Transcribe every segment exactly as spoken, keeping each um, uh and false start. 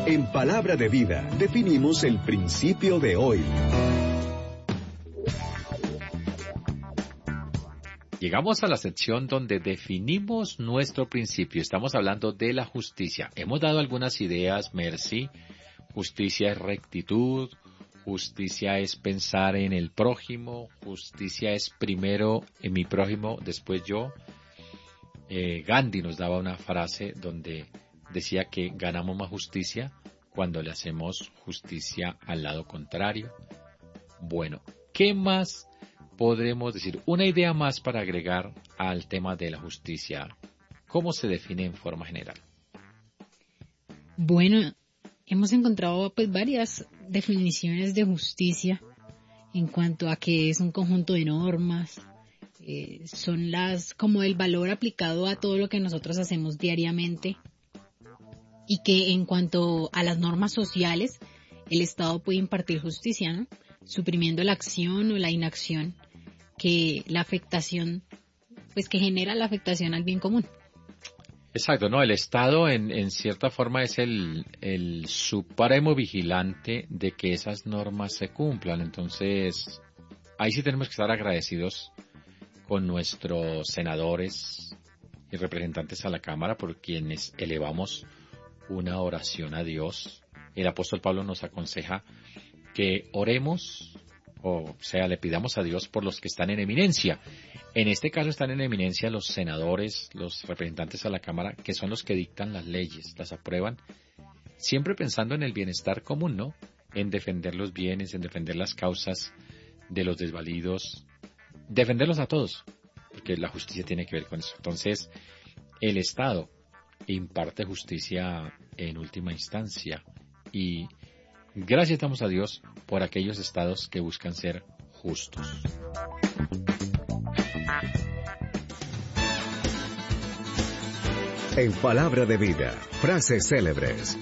En Palabra de Vida, definimos el principio de hoy. Llegamos a la sección donde definimos nuestro principio. Estamos hablando de la justicia. Hemos dado algunas ideas, Mercy. Justicia es rectitud, justicia es pensar en el prójimo, justicia es primero en mi prójimo, después yo. Eh, Gandhi nos daba una frase donde decía que ganamos más justicia cuando le hacemos justicia al lado contrario. Bueno, ¿qué más podremos decir? Una idea más para agregar al tema de la justicia. ¿Cómo se define en forma general? Bueno, hemos encontrado pues varias definiciones de justicia en cuanto a que es un conjunto de normas, eh, son las como el valor aplicado a todo lo que nosotros hacemos diariamente, y que en cuanto a las normas sociales, el Estado puede impartir justicia, ¿no? Suprimiendo la acción o la inacción que la afectación, pues que genera la afectación al bien común. Exacto, ¿no? El Estado en, en cierta forma es el, el supremo vigilante de que esas normas se cumplan. Entonces, ahí sí tenemos que estar agradecidos con nuestros senadores y representantes a la Cámara por quienes elevamos una oración a Dios. El apóstol Pablo nos aconseja que oremos, o sea, le pidamos a Dios por los que están en eminencia. En este caso están en eminencia los senadores, los representantes a la Cámara, que son los que dictan las leyes, las aprueban, siempre pensando en el bienestar común, ¿no? En defender los bienes, en defender las causas de los desvalidos, defenderlos a todos, porque la justicia tiene que ver con eso. Entonces, el Estado imparte justicia en última instancia y gracias damos a Dios por aquellos estados que buscan ser justos. En Palabra de Vida, frases célebres.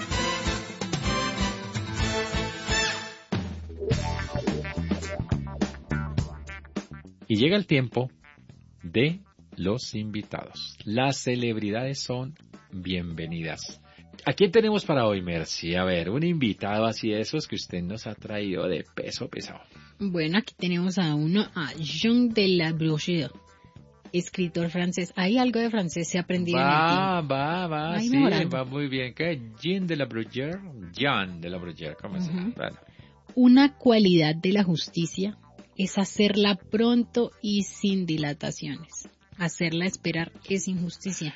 Y llega el tiempo de los invitados. Las celebridades son bienvenidas. ¿A quién tenemos para hoy, Mercy? A ver, un invitado así de esos que usted nos ha traído de peso pesado. Bueno, aquí tenemos a uno, a Jean de la Bruyère, escritor francés. Hay algo de francés se ha aprendido va, en el tiempo. Va, va, va, sí, mejorando. Va muy bien. ¿Qué? Jean de la Bruyère, Jean de la Bruyère, ¿cómo uh-huh. se llama? Bueno. Una cualidad de la justicia es hacerla pronto y sin dilataciones. Hacerla esperar es injusticia.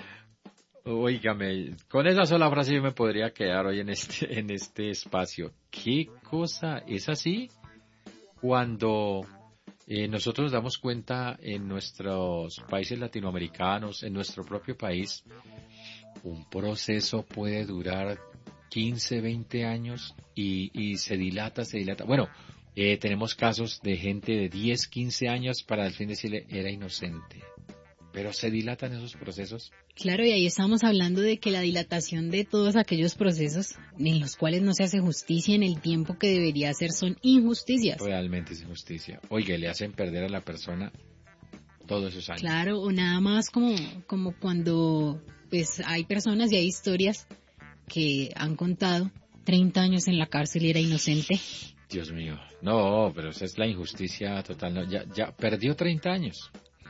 Óigame, con esa sola frase yo me podría quedar hoy en este, en este espacio. ¿Qué cosa es así? Cuando eh, nosotros nos damos cuenta en nuestros países latinoamericanos, en nuestro propio país, un proceso puede durar quince, veinte años y, y se dilata, se dilata. Bueno, eh, tenemos casos de gente de diez, quince años para al fin decirle era inocente. Pero se dilatan esos procesos. Claro, y ahí estamos hablando de que la dilatación de todos aquellos procesos en los cuales no se hace justicia en el tiempo que debería hacer son injusticias. Realmente es injusticia. Oiga, le hacen perder a la persona todos esos años. Claro, o nada más como, como cuando pues hay personas y hay historias que han contado treinta años en la cárcel y era inocente. Dios mío, no, pero esa es la injusticia total. No, ya, ya perdió treinta años.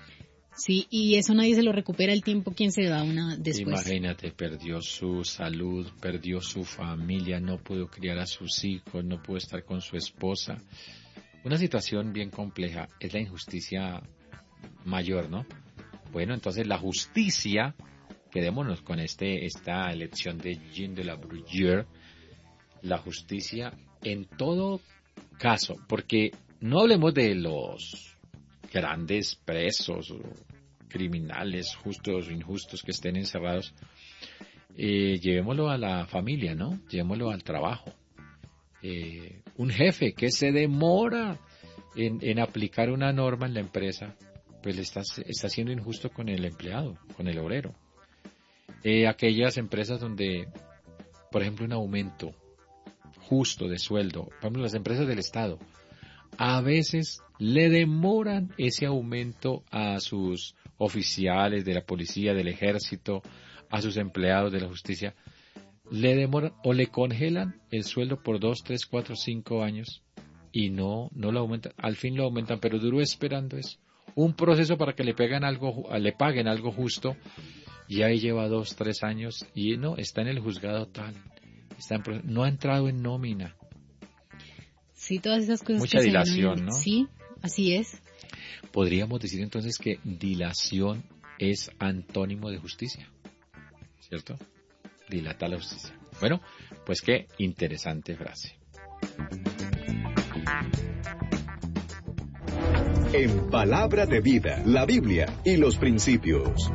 Sí, y eso nadie se lo recupera el tiempo, ¿quién se da una después? Imagínate, perdió su salud, perdió su familia, no pudo criar a sus hijos, no pudo estar con su esposa. Una situación bien compleja, es la injusticia mayor, ¿no? Bueno, entonces la justicia, quedémonos con este esta elección de Jean de la Bruyère, la justicia en todo caso, porque no hablemos de los grandes presos, criminales, justos o injustos que estén encerrados, eh, llevémoslo a la familia, ¿no? Llevémoslo al trabajo. Eh, un jefe que se demora en, en aplicar una norma en la empresa, pues le está, está siendo injusto con el empleado, con el obrero. Eh, aquellas empresas donde, por ejemplo, un aumento justo de sueldo, por ejemplo, las empresas del Estado, a veces le demoran ese aumento a sus oficiales de la policía, del ejército, a sus empleados de la justicia. le demoran o le congelan el sueldo por dos, tres, cuatro, cinco años y no, no lo aumentan. Al fin lo aumentan, pero duró esperando eso. Un proceso para que le peguen algo, le paguen algo justo, y ahí lleva dos, tres años y no, está en el juzgado tal, está en, no ha entrado en nómina. Sí, todas esas cosas. Mucha que dilación, se... ¿no? Sí, así es. Podríamos decir entonces que dilación es antónimo de justicia, ¿cierto? Dilata la justicia. Bueno, pues qué interesante frase. En Palabra de Vida, la Biblia y los principios.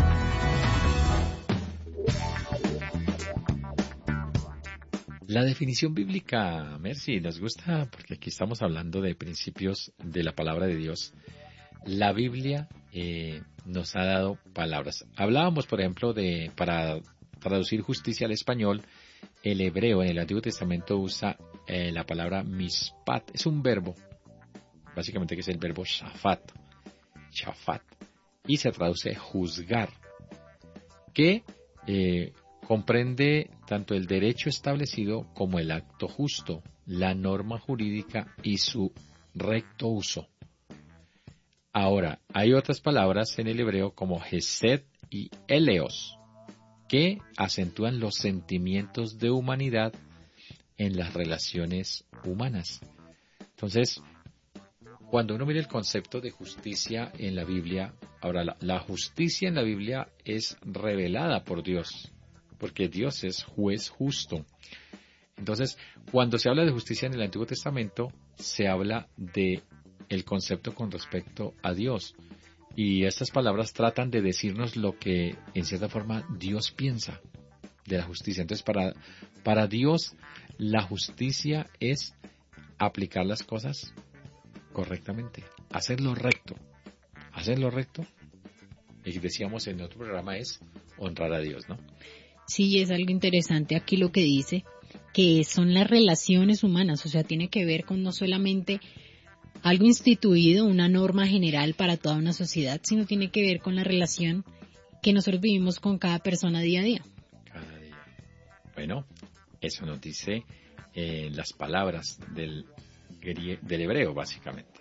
La definición bíblica, Mercy, nos gusta porque aquí estamos hablando de principios de la palabra de Dios. La Biblia eh, nos ha dado palabras. Hablábamos, por ejemplo, de para traducir justicia al español, el hebreo en el Antiguo Testamento usa eh, la palabra mispat. Es un verbo, básicamente que es el verbo shafat, shafat, y se traduce juzgar, que eh, comprende tanto el derecho establecido como el acto justo, la norma jurídica y su recto uso. Ahora, hay otras palabras en el hebreo como hesed y eleos, que acentúan los sentimientos de humanidad en las relaciones humanas. Entonces, cuando uno mira el concepto de justicia en la Biblia, ahora la, la justicia en la Biblia es revelada por Dios, porque Dios es juez justo. Entonces, cuando se habla de justicia en el Antiguo Testamento, se habla de el concepto con respecto a Dios. Y estas palabras tratan de decirnos lo que, en cierta forma, Dios piensa de la justicia. Entonces, para, para Dios, la justicia es aplicar las cosas correctamente, hacer lo recto. Hacer lo recto, y decíamos en otro programa, es honrar a Dios, ¿no? Sí, es algo interesante aquí lo que dice, que son las relaciones humanas, o sea, tiene que ver con no solamente algo instituido, una norma general para toda una sociedad, sino tiene que ver con la relación que nosotros vivimos con cada persona día a día. Cada día. Bueno, eso nos dice eh, las palabras del, del hebreo, básicamente.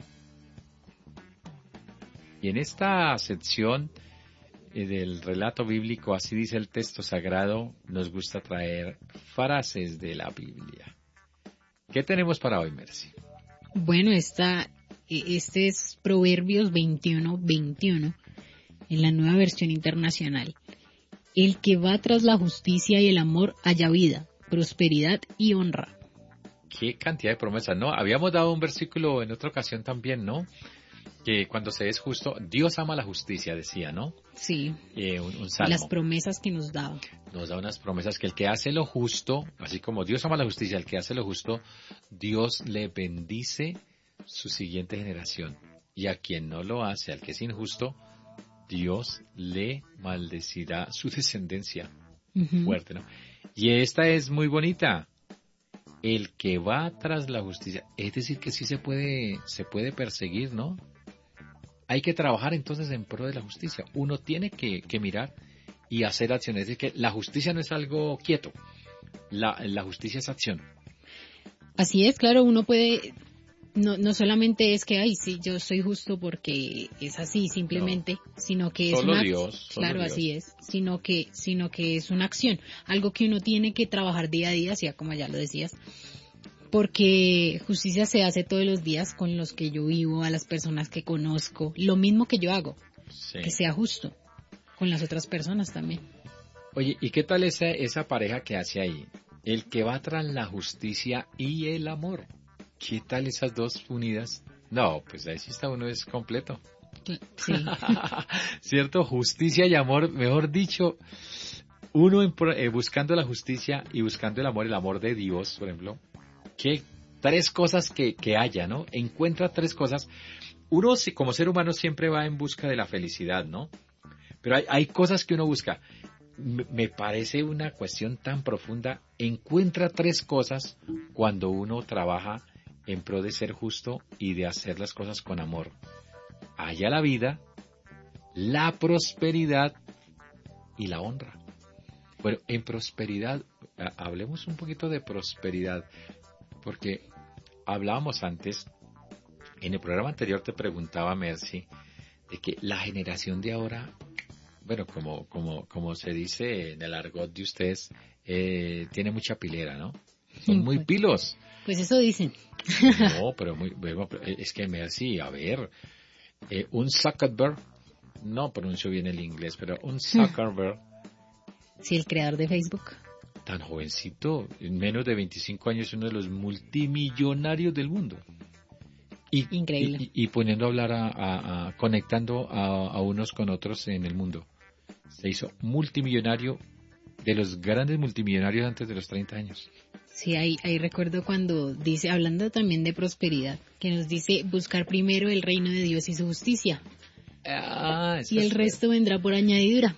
Y en esta sección eh, del relato bíblico, así dice el texto sagrado, nos gusta traer frases de la Biblia. ¿Qué tenemos para hoy, Mercy? Bueno, esta, este es Proverbios veintiuno, veintiuno, en la Nueva Versión Internacional. El que va tras la justicia y el amor halla vida, prosperidad y honra. Qué cantidad de promesas, ¿no? Habíamos dado un versículo en otra ocasión también, ¿no? Que cuando se es justo, Dios ama la justicia, decía, ¿no? Sí. Eh, un, un salmo. Las promesas que nos da. Nos da unas promesas que el que hace lo justo, así como Dios ama la justicia, el que hace lo justo, Dios le bendice su siguiente generación. Y a quien no lo hace, al que es injusto, Dios le maldecirá su descendencia. Uh-huh. Fuerte, ¿no? Y esta es muy bonita. El que va tras la justicia, es decir, que sí se puede, se puede perseguir, ¿no? Hay que trabajar entonces en pro de la justicia. Uno tiene que, que mirar y hacer acciones. Es decir, que la justicia no es algo quieto. La, la justicia es acción. Así es, claro, uno puede, no, no solamente es que, ay, sí, yo soy justo porque es así simplemente, no, sino que es solo una Dios, solo claro, Dios. Así es, sino que, sino que es una acción, algo que uno tiene que trabajar día a día, así como ya lo decías, porque justicia se hace todos los días con los que yo vivo, a las personas que conozco, lo mismo que yo hago, sí. Que sea justo con las otras personas también. Oye, ¿y qué tal esa, esa pareja que hace ahí? El que va tras la justicia y el amor. ¿Qué tal esas dos unidas? No, pues ahí sí está uno es completo. Sí. ¿Cierto? Justicia y amor, mejor dicho, uno en, eh, buscando la justicia y buscando el amor, el amor de Dios, por ejemplo. Que tres cosas que, que haya, ¿no? Encuentra tres cosas. Uno, como ser humano, siempre va en busca de la felicidad, ¿no? Pero hay, hay cosas que uno busca. Me, me parece una cuestión tan profunda. Encuentra tres cosas cuando uno trabaja en pro de ser justo y de hacer las cosas con amor. Haya la vida, la prosperidad y la honra. Bueno, en prosperidad, a- hablemos un poquito de prosperidad, porque hablábamos antes, en el programa anterior te preguntaba, Mercy, de que la generación de ahora, bueno, como, como, como se dice en el argot de ustedes, eh, tiene mucha pilera, ¿no? Son muy Pues, pilos. pues eso dicen. No, pero muy, bueno, es que Mercy, a ver, eh, un Zuckerberg, no pronuncio bien el inglés, pero un Zuckerberg Sí, el creador de Facebook. tan jovencito, en menos de veinticinco años, uno de los multimillonarios del mundo. Y, Increíble. Y, y poniendo a hablar, a, a- a- conectando a, a unos con otros en el mundo. Se hizo multimillonario, de los grandes multimillonarios antes de los treinta años. Sí, ahí, ahí recuerdo cuando dice, hablando también de prosperidad, que nos dice buscar primero el reino de Dios y su justicia, Ah, y el resto vendrá por añadidura.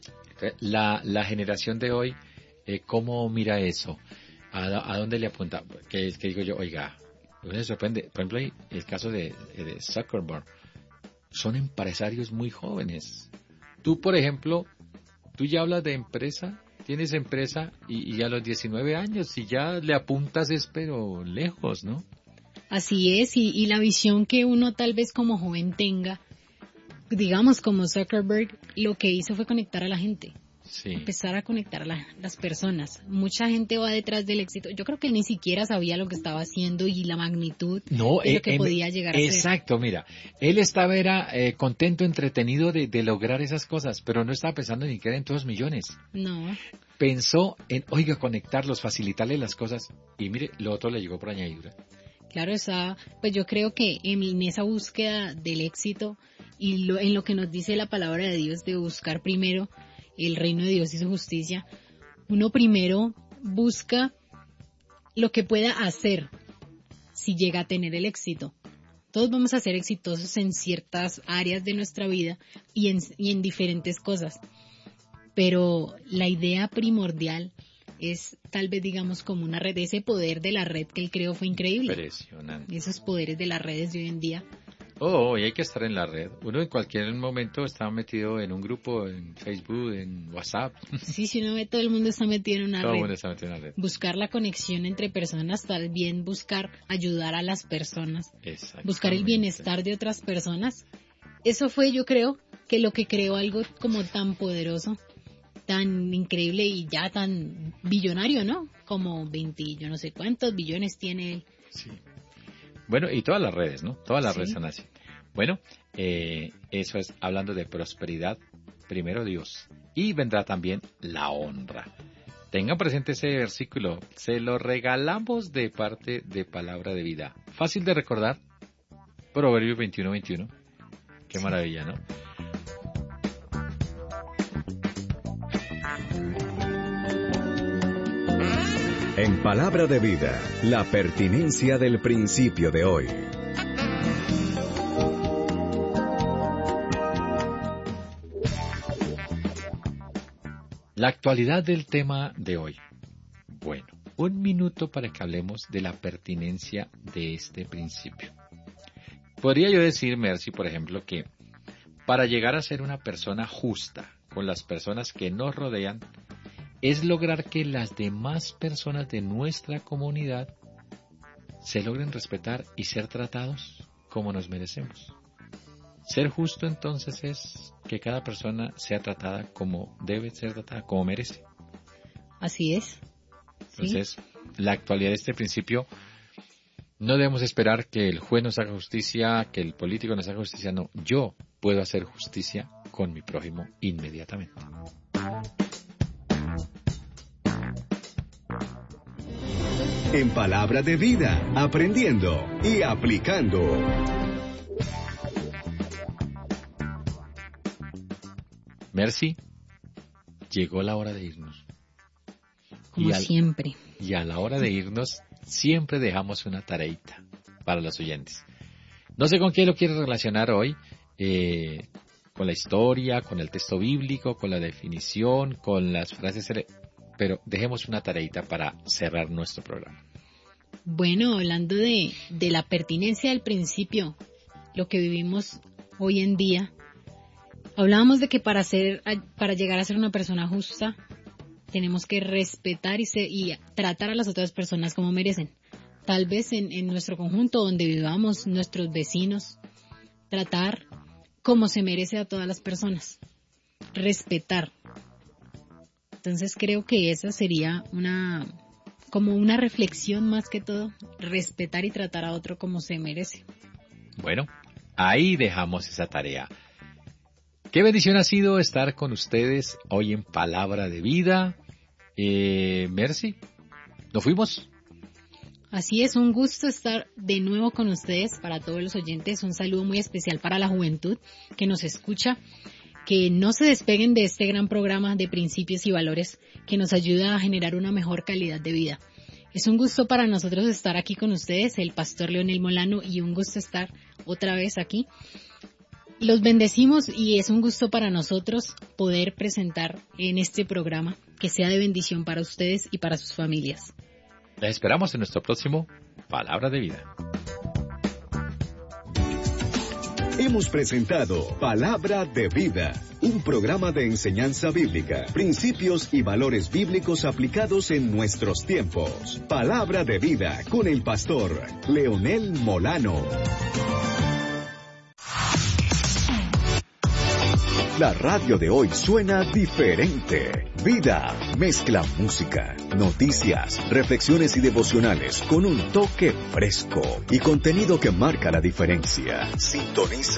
La, la generación de hoy, eh, ¿cómo mira eso? ¿A, a dónde le apunta? Que, que digo yo, oiga, me sorprende. Por ejemplo, hay el caso de, de Zuckerberg. Son empresarios muy jóvenes. Tú, por ejemplo, tú ya hablas de empresa, tienes empresa y, y a los diecinueve años, y ya le apuntas es pero lejos, ¿no? Así es, y, y la visión que uno tal vez como joven tenga, digamos como Zuckerberg, lo que hizo fue conectar a la gente. Sí. Empezar a conectar a la- las personas. Mucha gente va detrás del éxito. Yo creo que él ni siquiera sabía lo que estaba haciendo y la magnitud No, de lo eh, que em, podía llegar a ser. exacto, mira, él estaba era eh, contento, entretenido de, de lograr esas cosas, pero no estaba pensando ni siquiera en todos millones. No, Pensó en, oiga, conectarlos, facilitarle las cosas, y mire, lo otro le llegó por añadidura. claro, esa, pues yo creo que en, en esa búsqueda del éxito y lo, en lo que nos dice la palabra de Dios de buscar primero el reino de Dios y su justicia, uno primero busca lo que pueda hacer si llega a tener el éxito. Todos vamos a ser exitosos en ciertas áreas de nuestra vida y en, y en diferentes cosas. Pero la idea primordial es tal vez digamos como una red, ese poder de la red que él creó fue increíble. Impresionante. Esos poderes de las redes de hoy en día. Oh, y hay que estar en la red. Uno en cualquier momento está metido en un grupo, en Facebook, en WhatsApp. Sí, si uno ve, todo el mundo está metido en una Todo el red. mundo está metido en la red. Buscar la conexión entre personas, tal bien buscar ayudar a las personas, buscar el bienestar de otras personas. Eso fue, yo creo, que lo que creó algo como tan poderoso, tan increíble y ya tan billonario, ¿no? Como veinte, yo no sé cuántos billones tiene él. Sí. Bueno, y todas las redes, ¿no? Todas las Sí. redes son así. Bueno, eh, eso es hablando de prosperidad, primero Dios. Y vendrá también la honra. Tengan presente ese versículo. Se lo regalamos de parte de Palabra de Vida. Fácil de recordar. Proverbios veintiuno veintiuno. Qué Sí. maravilla, ¿no? En Palabra de Vida, la pertinencia del principio de hoy. La actualidad del tema de hoy. Bueno, un minuto para que hablemos de la pertinencia de este principio. Podría yo decir, Mercy, por ejemplo, que para llegar a ser una persona justa con las personas que nos rodean, es lograr que las demás personas de nuestra comunidad se logren respetar y ser tratados como nos merecemos. Ser justo entonces es que cada persona sea tratada como debe ser tratada, como merece. Así es. Sí. Entonces, la actualidad de este principio, no debemos esperar que el juez nos haga justicia, que el político nos haga justicia, no. Yo puedo hacer justicia con mi prójimo inmediatamente. En Palabra de Vida, aprendiendo y aplicando. Mercy, llegó la hora de irnos. Como Y al- siempre. Y a la hora de irnos, siempre dejamos una tareita para los oyentes. No sé con qué lo quieres relacionar hoy, eh, con la historia, con el texto bíblico, con la definición, con las frases, cele- pero dejemos una tareita para cerrar nuestro programa. Bueno, hablando de, de la pertinencia del principio, lo que vivimos hoy en día, hablábamos de que para ser, para llegar a ser una persona justa, tenemos que respetar y, se, y tratar a las otras personas como merecen. Tal vez en, en nuestro conjunto donde vivamos, nuestros vecinos, tratar como se merece a todas las personas. Respetar. Entonces creo que esa sería una, como una reflexión más que todo, respetar y tratar a otro como se merece. Bueno, ahí dejamos esa tarea. Qué bendición ha sido estar con ustedes hoy en Palabra de Vida. Eh, Mercy, ¿nos fuimos? Así es, un gusto estar de nuevo con ustedes. Para todos los oyentes, un saludo muy especial para la juventud que nos escucha. Que no se despeguen de este gran programa de principios y valores que nos ayuda a generar una mejor calidad de vida. Es un gusto para nosotros estar aquí con ustedes, el pastor Leonel Molano, y un gusto estar otra vez aquí. Los bendecimos y es un gusto para nosotros poder presentar en este programa que sea de bendición para ustedes y para sus familias. Les esperamos en nuestro próximo Palabra de Vida. Hemos presentado Palabra de Vida, un programa de enseñanza bíblica, principios y valores bíblicos aplicados en nuestros tiempos. Palabra de Vida con el pastor Leonel Molano. La radio de hoy suena diferente. Vida mezcla música, noticias, reflexiones y devocionales con un toque fresco y contenido que marca la diferencia. Sintoniza